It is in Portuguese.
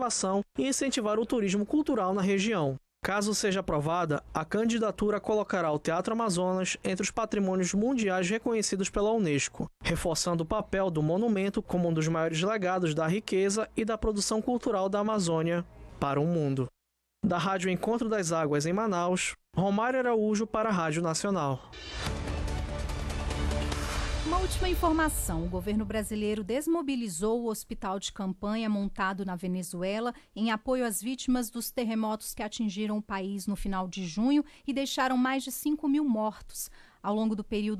preservação e incentivar o turismo cultural na região. Caso seja aprovada, a candidatura colocará o Teatro Amazonas entre os patrimônios mundiais reconhecidos pela Unesco, reforçando o papel do monumento como um dos maiores legados da riqueza e da produção cultural da Amazônia para o mundo. Da Rádio Encontro das Águas em Manaus, Romário Araújo para a Rádio Nacional. Uma última informação: o governo brasileiro desmobilizou o hospital de campanha montado na Venezuela em apoio às vítimas dos terremotos que atingiram o país no final de junho e deixaram mais de 5.000 mortos. Ao longo do período